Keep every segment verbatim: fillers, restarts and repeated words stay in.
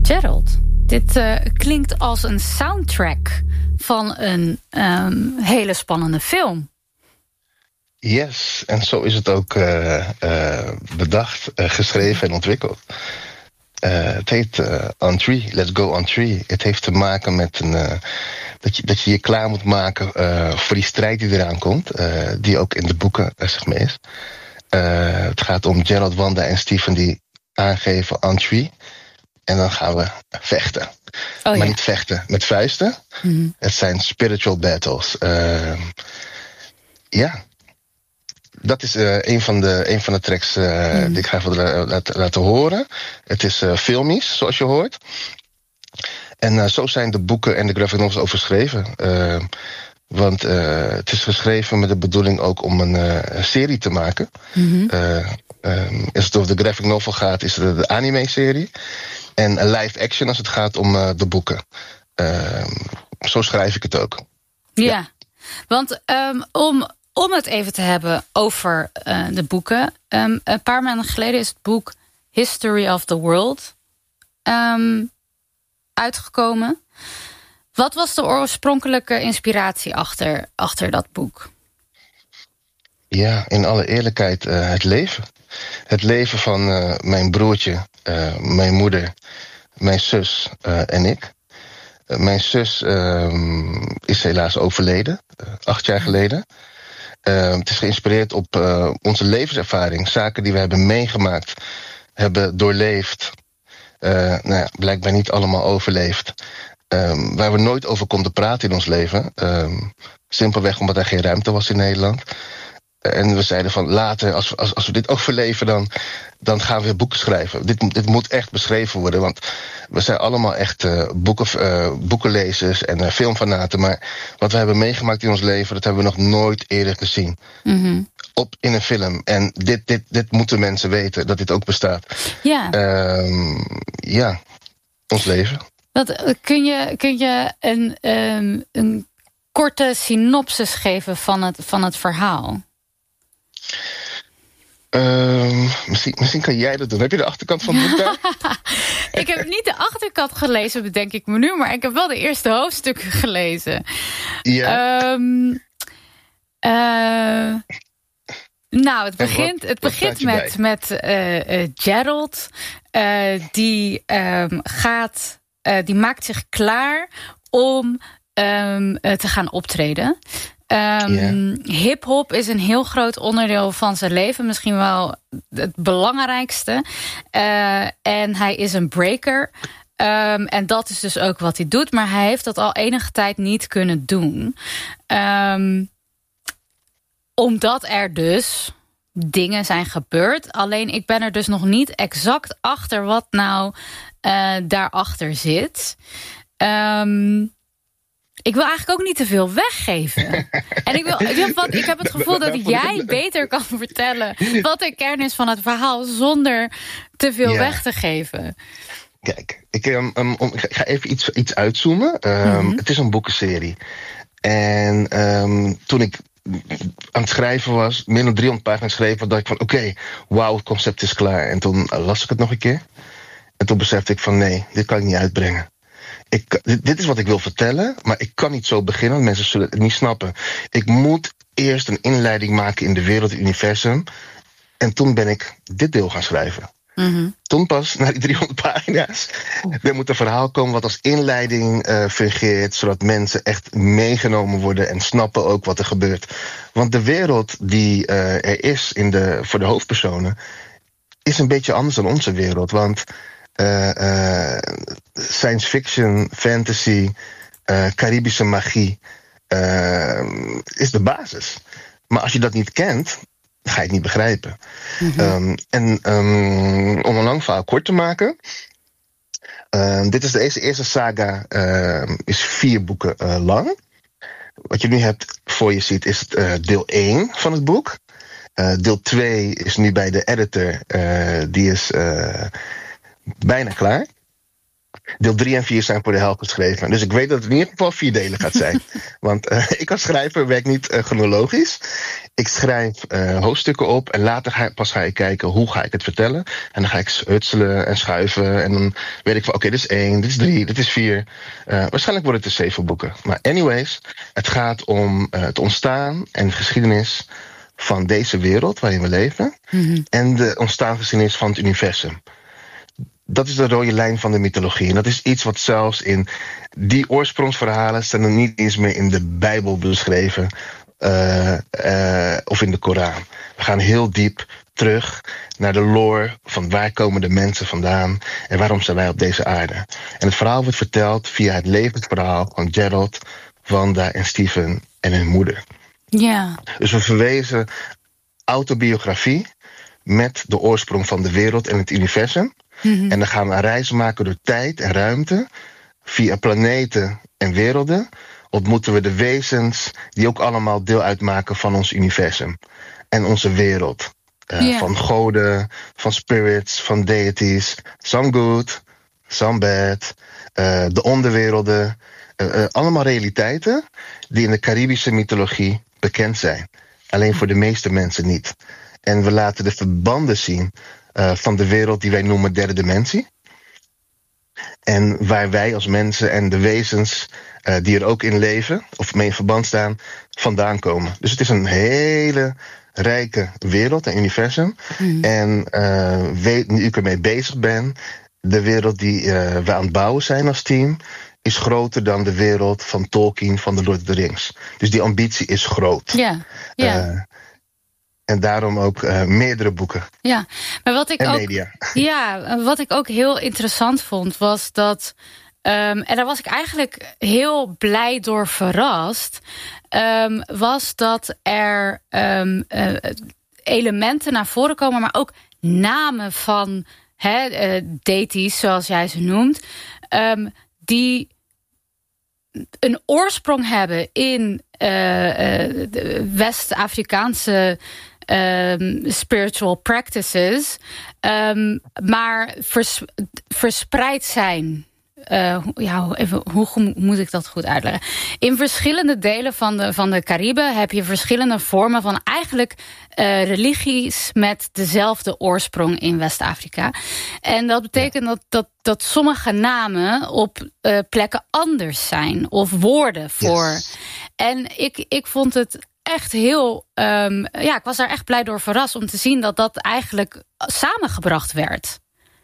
Gerald, dit uh, klinkt als een soundtrack van een um, hele spannende film. Yes, en zo is het ook uh, uh, bedacht, uh, geschreven en ontwikkeld. Uh, het heet uh, On Tree, Let's Go On Tree. Het heeft te maken met een, uh, dat, je, dat je je klaar moet maken uh, voor die strijd die eraan komt. Uh, die ook in de boeken uh, zeg maar is. Uh, het gaat om Gerald, Wanda en Steven die aangeven On Tree. En dan gaan we vechten. Oh, maar ja. Niet vechten met vuisten. Mm-hmm. Het zijn spiritual battles. Uh, ja. Dat is uh, een, van de, een van de tracks uh, mm. die ik ga even laten, laten horen. Het is uh, filmisch, zoals je hoort. En uh, zo zijn de boeken en de graphic novels ook geschreven. Uh, want uh, het is geschreven met de bedoeling ook om een uh, serie te maken. Mm-hmm. Uh, um, als het over de graphic novel gaat, is het de anime-serie. En een live action als het gaat om uh, de boeken. Uh, zo schrijf ik het ook. Ja, ja. want um, om... Om het even te hebben over uh, de boeken. Um, een paar maanden geleden is het boek History of the World um, uitgekomen. Wat was de oorspronkelijke inspiratie achter, achter dat boek? Ja, in alle eerlijkheid uh, het leven. Het leven van uh, mijn broertje, uh, mijn moeder, mijn zus uh, en ik. Uh, mijn zus uh, is helaas overleden, uh, acht jaar geleden. Uh, het is geïnspireerd op uh, onze levenservaring. Zaken die we hebben meegemaakt, hebben doorleefd. Uh, nou ja, blijkbaar niet allemaal overleefd. Um, waar we nooit over konden praten in ons leven. Um, simpelweg omdat er geen ruimte was in Nederland. Uh, en we zeiden van later, als we, als, als we dit overleven, dan, dan gaan we weer boeken schrijven. Dit, dit moet echt beschreven worden. Want we zijn allemaal echt uh, boeken, uh, boekenlezers en uh, filmfanaten. Maar wat we hebben meegemaakt in ons leven, dat hebben we nog nooit eerder gezien. Mm-hmm. Op in een film. En dit, dit, dit moeten mensen weten, dat dit ook bestaat. Ja. Um, ja, ons leven. Wat, kun je, kun je een, um, een korte synopsis geven van het, van het verhaal? Uh, misschien, misschien kan jij dat doen. Heb je de achterkant van het boek daar? Ik heb niet de achterkant gelezen, bedenk ik me nu, maar ik heb wel de eerste hoofdstukken gelezen. Ja. Um, uh, nou, het begint, het begint met, met uh, uh, Gerald. Uh, die um, gaat, uh, die maakt zich klaar om um, uh, te gaan optreden. Um, yeah. Hip-hop is een heel groot onderdeel van zijn leven. Misschien wel het belangrijkste. Uh, en hij is een breaker. Um, en dat is dus ook wat hij doet. Maar hij heeft dat al enige tijd niet kunnen doen. Um, omdat er dus dingen zijn gebeurd. Alleen ik ben er dus nog niet exact achter wat nou uh, daarachter zit. Um, Ik wil eigenlijk ook niet te veel weggeven. En ik, wil, want ik heb het gevoel dat jij beter kan vertellen wat de kern is van het verhaal zonder te veel ja. weg te geven. Kijk, ik, um, um, ik ga even iets, iets uitzoomen. Um, mm-hmm. Het is een boekenserie. En um, toen ik aan het schrijven was, meer dan driehonderd pagina's schreven, dacht ik van oké, okay, wauw, het concept is klaar. En toen las ik het nog een keer. En toen besefte ik van nee, dit kan ik niet uitbrengen. Ik, dit, dit is wat ik wil vertellen, maar ik kan niet zo beginnen, want mensen zullen het niet snappen. Ik moet eerst een inleiding maken in de wereld, het universum. En toen ben ik dit deel gaan schrijven. Mm-hmm. Toen pas, na die driehonderd pagina's, er moet een verhaal komen wat als inleiding uh, fungeert, zodat mensen echt meegenomen worden en snappen ook wat er gebeurt. Want de wereld die uh, er is in de, voor de hoofdpersonen is een beetje anders dan onze wereld. Want Uh, uh, science fiction, fantasy, uh, Caribische magie uh, is de basis. Maar als je dat niet kent, ga je het niet begrijpen. Mm-hmm. Um, en um, om een lang verhaal kort te maken, uh, dit is de eerste, eerste saga, uh, is vier boeken uh, lang. Wat je nu hebt voor je ziet is uh, deel één van het boek. Uh, deel twee is nu bij de editor, uh, die is Uh, bijna klaar. Deel drie en vier zijn voor de helft geschreven. Dus ik weet dat het in ieder geval vier delen gaat zijn. Want uh, ik als schrijver werk niet uh, chronologisch. Ik schrijf uh, hoofdstukken op en later ga, pas ga ik kijken hoe ga ik het vertellen. En dan ga ik hutselen en schuiven. En dan weet ik van oké, okay, dit is één, dit is drie, dit is vier. Uh, waarschijnlijk worden het er zeven boeken. Maar anyways, het gaat om uh, het ontstaan en geschiedenis van deze wereld waarin we leven. Mm-hmm. En de ontstaansgeschiedenis van het universum. Dat is de rode lijn van de mythologie. En dat is iets wat zelfs in die oorsprongsverhalen staan er niet eens meer in de Bijbel beschreven. Uh, uh, of in de Koran. We gaan heel diep terug naar de lore van waar komen de mensen vandaan en waarom zijn wij op deze aarde. En het verhaal wordt verteld via het levensverhaal van Gerald, Wanda en Steven en hun moeder. Ja. Dus we verwezen autobiografie met de oorsprong van de wereld en het universum. Mm-hmm. En dan gaan we een reis maken door tijd en ruimte. Via planeten en werelden ontmoeten we de wezens die ook allemaal deel uitmaken van ons universum. En onze wereld. Uh, yeah. Van goden, van spirits, van deities. Some good, some bad. Uh, de onderwerelden. Uh, uh, allemaal realiteiten die in de Caribische mythologie bekend zijn. Alleen voor de meeste mensen niet. En we laten de verbanden zien uh, van de wereld die wij noemen derde dimensie. En waar wij als mensen en de wezens uh, die er ook in leven, of mee in verband staan, vandaan komen. Dus het is een hele rijke wereld en universum. Mm. En uh, weet, nu ik ermee bezig ben, de wereld die uh, we aan het bouwen zijn als team, is groter dan de wereld van Tolkien van de Lord of the Rings. Dus die ambitie is groot. Ja, ja. Uh, En daarom ook uh, meerdere boeken. Ja, maar wat ik en ook, media. Ja, wat ik ook heel interessant vond, was dat. Um, en daar was ik eigenlijk heel blij door verrast. Um, was dat er um, uh, elementen naar voren komen, maar ook namen van he, uh, deities, zoals jij ze noemt, um, die een oorsprong hebben in uh, uh, de West-Afrikaanse Um, spiritual practices, um, maar vers, verspreid zijn. Uh, ja, even, hoe moet ik dat goed uitleggen? In verschillende delen van de, van de Cariben heb je verschillende vormen van eigenlijk uh, religies met dezelfde oorsprong in West-Afrika. En dat betekent dat, dat, dat sommige namen op uh, plekken anders zijn of woorden voor. Yes. En ik, ik vond het echt heel, um, ja, ik was daar echt blij door verrast om te zien dat dat eigenlijk samengebracht werd.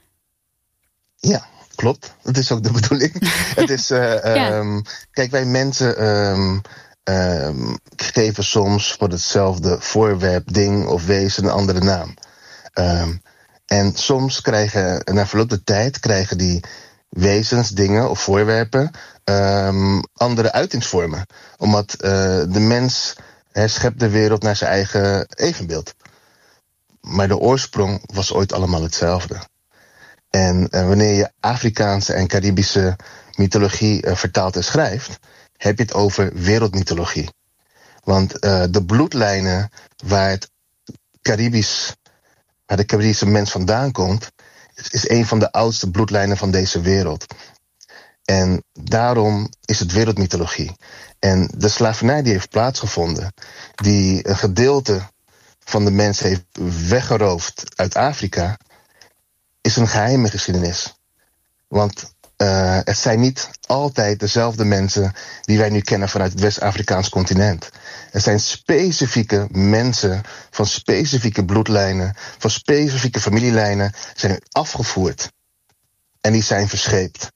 Ja, klopt. Dat is ook de bedoeling. Het is, uh, ja. um, kijk, wij mensen um, um, geven soms voor hetzelfde voorwerp, ding of wezen een andere naam. Um, en soms krijgen, na verloop der tijd, krijgen die wezens, dingen of voorwerpen um, andere uitingsvormen. Omdat uh, de mens Hij schept de wereld naar zijn eigen evenbeeld. Maar de oorsprong was ooit allemaal hetzelfde. En uh, wanneer je Afrikaanse en Caribische mythologie uh, vertaalt en schrijft, heb je het over wereldmythologie. Want uh, de bloedlijnen waar het Caribisch, waar de Caribische mens vandaan komt, is, is een van de oudste bloedlijnen van deze wereld. En daarom is het wereldmythologie. En de slavernij die heeft plaatsgevonden, die een gedeelte van de mens heeft weggeroofd uit Afrika, is een geheime geschiedenis. Want uh, het zijn niet altijd dezelfde mensen die wij nu kennen vanuit het West-Afrikaans continent. Er zijn specifieke mensen van specifieke bloedlijnen, van specifieke familielijnen, zijn afgevoerd. En die zijn verscheept.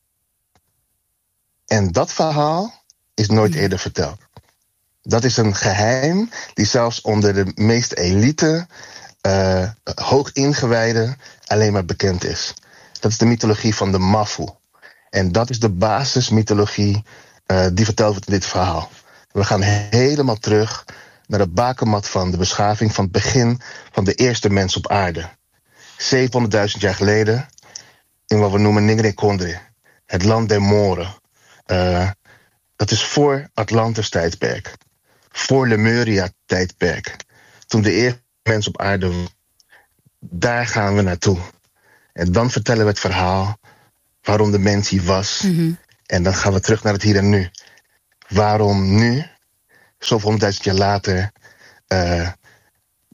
En dat verhaal is nooit eerder verteld. Dat is een geheim die zelfs onder de meest elite, uh, hoog ingewijden alleen maar bekend is. Dat is de mythologie van de Mafu. En dat is de basismythologie uh, die verteld wordt in dit verhaal. We gaan helemaal terug naar de bakermat van de beschaving van het begin van de eerste mens op aarde. zevenhonderdduizend jaar geleden in wat we noemen Ningre Kondre, het land der Moren. Uh, dat is voor Atlantis tijdperk. Voor Lemuria tijdperk. Toen de eerste mens op aarde was. Daar gaan we naartoe. En dan vertellen we het verhaal waarom de mens hier was. Mm-hmm. En dan gaan we terug naar het hier en nu. Waarom nu, zoveel honderdduizend jaar later, uh,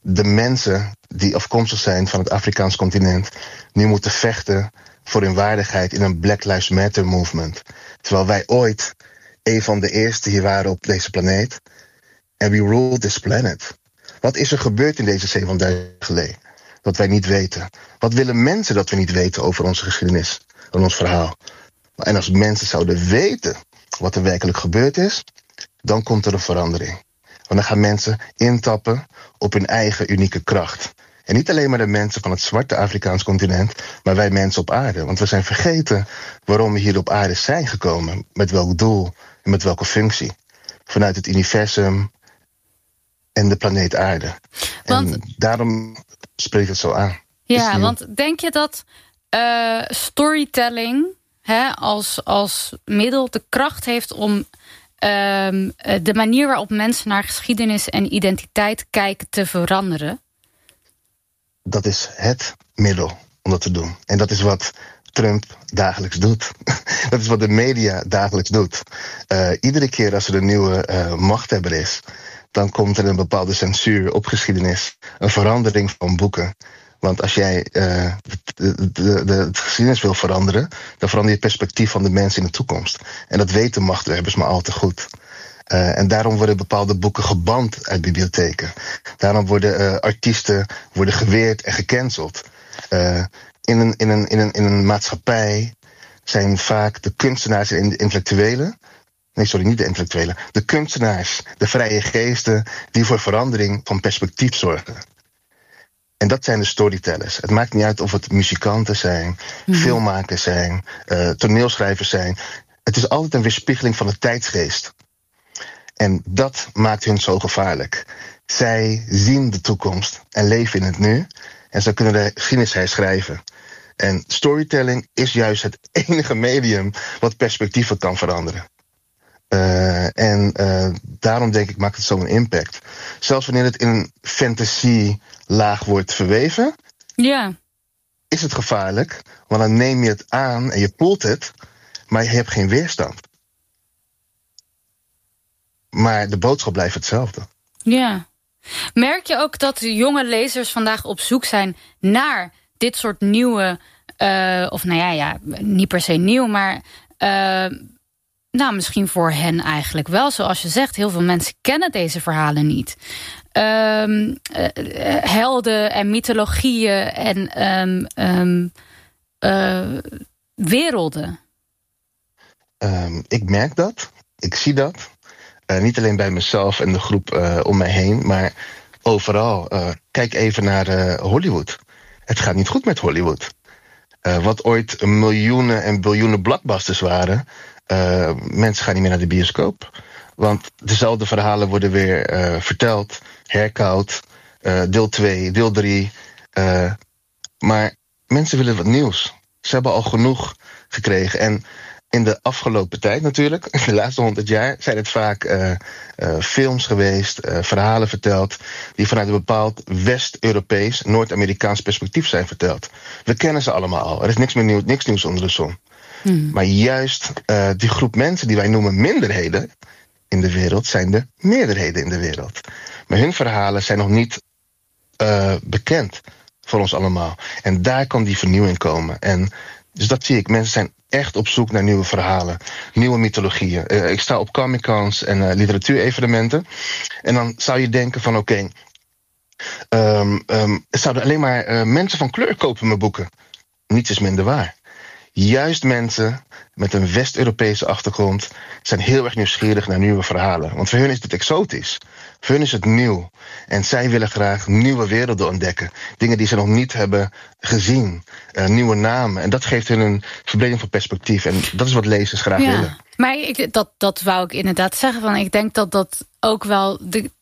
de mensen die afkomstig zijn van het Afrikaans continent nu moeten vechten voor hun waardigheid in een Black Lives Matter movement. Terwijl wij ooit een van de eerste hier waren op deze planeet. En we ruled this planet. Wat is er gebeurd in deze zevenhonderd jaar geleden? Dat wij niet weten. Wat willen mensen dat we niet weten over onze geschiedenis en ons verhaal? En als mensen zouden weten wat er werkelijk gebeurd is, dan komt er een verandering. Want dan gaan mensen intappen op hun eigen unieke kracht. En niet alleen maar de mensen van het zwarte Afrikaans continent, maar wij mensen op aarde. Want we zijn vergeten waarom we hier op aarde zijn gekomen. Met welk doel en met welke functie. Vanuit het universum en de planeet aarde. Want, en daarom spreekt het zo aan. Ja, want denk je dat uh, storytelling hè, als, als middel de kracht heeft om uh, de manier waarop mensen naar geschiedenis en identiteit kijken te veranderen? Dat is het middel om dat te doen. En dat is wat Trump dagelijks doet. Dat is wat de media dagelijks doet. Uh, iedere keer als er een nieuwe uh, machthebber is, dan komt er een bepaalde censuur op geschiedenis. Een verandering van boeken. Want als jij uh, de, de, de, de geschiedenis wil veranderen, dan verander je het perspectief van de mensen in de toekomst. En dat weten machthebbers maar al te goed. Uh, en daarom worden bepaalde boeken geband uit bibliotheken. Daarom worden uh, artiesten worden geweerd en gecanceld. Uh, in, een, in, een, in, een, in een maatschappij zijn vaak de kunstenaars en de intellectuelen. Nee, sorry, niet de intellectuelen. De kunstenaars, de vrije geesten, die voor verandering van perspectief zorgen. En dat zijn de storytellers. Het maakt niet uit of het muzikanten zijn, mm. filmmakers zijn, uh, toneelschrijvers zijn. Het is altijd een weerspiegeling van de tijdsgeest. En dat maakt hun zo gevaarlijk. Zij zien de toekomst en leven in het nu. En ze kunnen de geschiedenis herschrijven. En storytelling is juist het enige medium wat perspectieven kan veranderen. Uh, en uh, daarom denk ik maakt het zo'n impact. Zelfs wanneer het in een fantasielaag wordt verweven, ja. is het gevaarlijk. Want dan neem je het aan en je voelt het, maar je hebt geen weerstand. Maar de boodschap blijft hetzelfde. Ja. Merk je ook dat de jonge lezers vandaag op zoek zijn naar dit soort nieuwe, uh, of nou ja, ja, niet per se nieuw, maar uh, nou, misschien voor hen eigenlijk wel. Zoals je zegt, heel veel mensen kennen deze verhalen niet. Um, uh, helden en mythologieën en um, um, uh, werelden. Um, ik merk dat. Ik zie dat. Uh, niet alleen bij mezelf en de groep uh, om mij heen, maar overal. Uh, kijk even naar uh, Hollywood. Het gaat niet goed met Hollywood. Uh, wat ooit miljoenen en biljoenen blockbusters waren, uh, mensen gaan niet meer naar de bioscoop. Want dezelfde verhalen worden weer uh, verteld, herkoud, uh, deel twee, deel drie. Uh, maar mensen willen wat nieuws. Ze hebben al genoeg gekregen. En in de afgelopen tijd natuurlijk, in de laatste honderd jaar, zijn het vaak uh, uh, films geweest, uh, verhalen verteld, die vanuit een bepaald West-Europees, Noord-Amerikaans perspectief zijn verteld. We kennen ze allemaal al. Er is niks meer nieuw, niks nieuws onder de zon. Hmm. Maar juist uh, die groep mensen die wij noemen minderheden in de wereld, zijn de meerderheden in de wereld. Maar hun verhalen zijn nog niet uh, bekend voor ons allemaal. En daar kan die vernieuwing komen. En dus dat zie ik. Mensen zijn echt op zoek naar nieuwe verhalen, nieuwe mythologieën. Uh, ik sta op Comic-Cons en uh, literatuurevenementen. En dan zou je denken van oké, okay, um, um, zouden alleen maar uh, mensen van kleur kopen mijn boeken. Niets is minder waar. Juist mensen met een West-Europese achtergrond zijn heel erg nieuwsgierig naar nieuwe verhalen. Want voor hun is het exotisch. Voor hun is het nieuw. En zij willen graag nieuwe werelden ontdekken. Dingen die ze nog niet hebben gezien. Uh, nieuwe namen. En dat geeft hun een verbreding van perspectief. En dat is wat lezers graag ja, willen. Maar ik, dat, dat wou ik inderdaad zeggen. Van, ik denk dat dat ook wel de,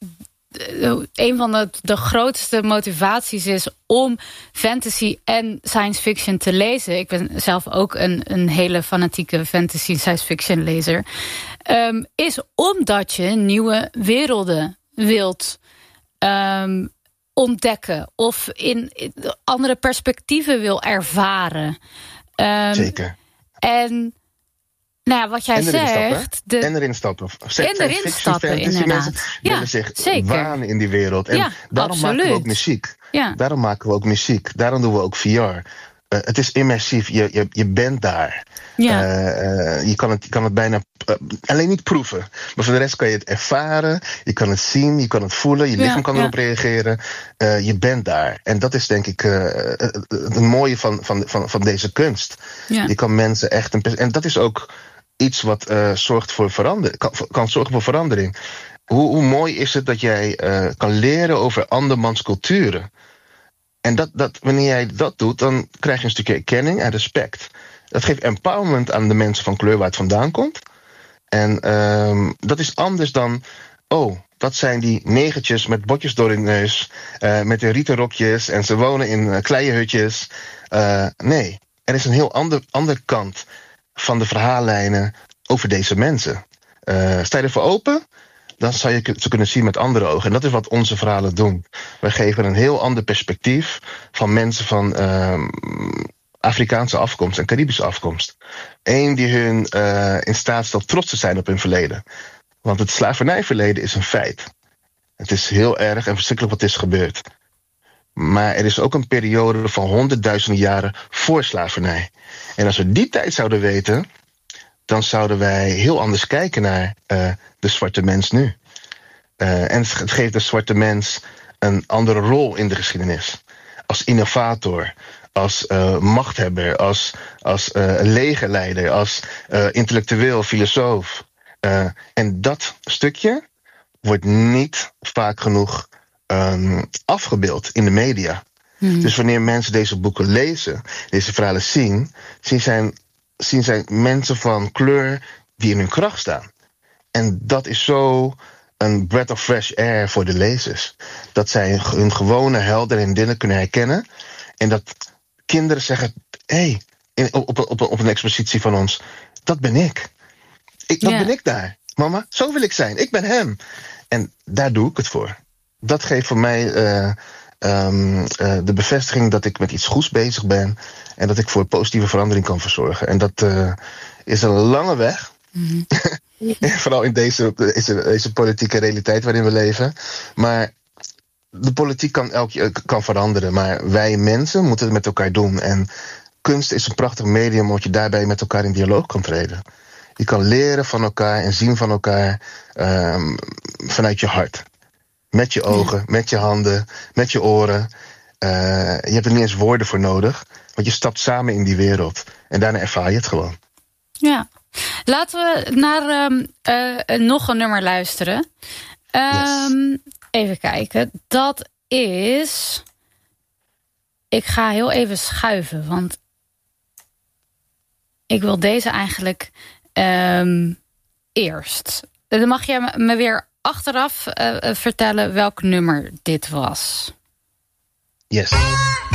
een van de, de grootste motivaties is om fantasy en science fiction te lezen. Ik ben zelf ook een, een hele fanatieke fantasy en science fiction lezer. Um, is omdat je nieuwe werelden wilt um, ontdekken of in, in andere perspectieven wil ervaren. Um, Zeker. En Nou ja, wat jij en erin zegt... Stappen, de... En erin stappen. En erin stappen, inderdaad. Mensen ja, willen zich zeker. wanen in die wereld. En ja, daarom absoluut. maken we ook muziek. Ja. Daarom maken we ook muziek. Daarom doen we ook V R. Uh, het is immersief. Je, je, je bent daar. Ja. Uh, uh, je, kan het, je kan het bijna uh, alleen niet proeven. Maar voor de rest kan je het ervaren. Je kan het zien. Je kan het voelen. Je lichaam ja, kan erop ja. reageren. Uh, je bent daar. En dat is denk ik uh, het mooie van, van, van, van deze kunst. Ja. Je kan mensen echt... Een, en dat is ook iets wat uh, zorgt voor verander, kan, kan zorgen voor verandering. Hoe, hoe mooi is het dat jij uh, kan leren over andermans culturen. En dat, dat, wanneer jij dat doet, dan krijg je een stukje erkenning en respect. Dat geeft empowerment aan de mensen van kleur waar het vandaan komt. En um, dat is anders dan... Oh, dat zijn die negertjes met botjes door hun neus. Uh, met hun rieten rokjes. En ze wonen in uh, kleienhutjes. Uh, nee, er is een heel ander, ander kant van de verhaallijnen over deze mensen. Uh, sta je ervoor open? Dan zou je ze kunnen zien met andere ogen. En dat is wat onze verhalen doen. Wij geven een heel ander perspectief van mensen van uh, Afrikaanse afkomst en Caribische afkomst. Eén die hun uh, in staat stelt trots te zijn op hun verleden. Want het slavernijverleden is een feit. Het is heel erg en verschrikkelijk wat is gebeurd. Maar er is ook een periode van honderdduizenden jaren voor slavernij. En als we die tijd zouden weten, dan zouden wij heel anders kijken naar uh, de zwarte mens nu. Uh, en het geeft de zwarte mens een andere rol in de geschiedenis. Als innovator, als uh, machthebber, als, als uh, legerleider, als uh, intellectueel, filosoof. Uh, en dat stukje wordt niet vaak genoeg um, afgebeeld in de media. Hmm. Dus wanneer mensen deze boeken lezen, deze verhalen zien, zien zij, zien zij mensen van kleur die in hun kracht staan. En dat is zo een breath of fresh air voor de lezers. Dat zij hun gewone helden en heldinnen kunnen herkennen. En dat kinderen zeggen, hé, hey, op, op, op, op een expositie van ons, dat ben ik. ik dat yeah. ben ik daar. Mama, zo wil ik zijn. Ik ben hem. En daar doe ik het voor. Dat geeft voor mij uh, um, uh, de bevestiging dat ik met iets goeds bezig ben. En dat ik voor positieve verandering kan verzorgen. En dat uh, is een lange weg. Mm-hmm. Vooral in deze, deze, deze politieke realiteit waarin we leven. Maar de politiek kan, elk, kan veranderen. Maar wij mensen moeten het met elkaar doen. En kunst is een prachtig medium omdat je daarbij met elkaar in dialoog kan treden. Je kan leren van elkaar en zien van elkaar um, vanuit je hart. Met je ogen, ja. met je handen, met je oren. Uh, je hebt er niet eens woorden voor nodig. Want je stapt samen in die wereld. En daarna ervaar je het gewoon. Ja. Laten we naar um, uh, nog een nummer luisteren. Um, yes. Even kijken. Dat is... Ik ga heel even schuiven, want ik wil deze eigenlijk um, eerst. Dan mag jij me weer achteraf uh, vertellen welk nummer dit was. Yes.